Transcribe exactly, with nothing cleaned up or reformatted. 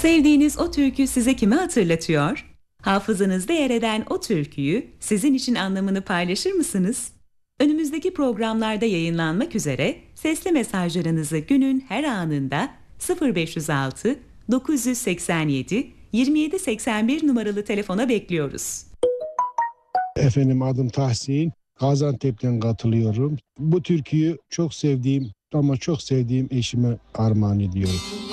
Sevdiğiniz o türkü size kimi hatırlatıyor? Hafızanızda yer eden o türküyü sizin için anlamını paylaşır mısınız? Önümüzdeki programlarda yayınlanmak üzere sesli mesajlarınızı günün her anında sıfır beş yüz altı dokuz yüz seksen yedi yirmi yedi seksen bir numaralı telefona bekliyoruz. Efendim, adım Tahsin. Gaziantep'ten katılıyorum. Bu türküyü çok sevdiğim ama çok sevdiğim eşime armağan ediyorum.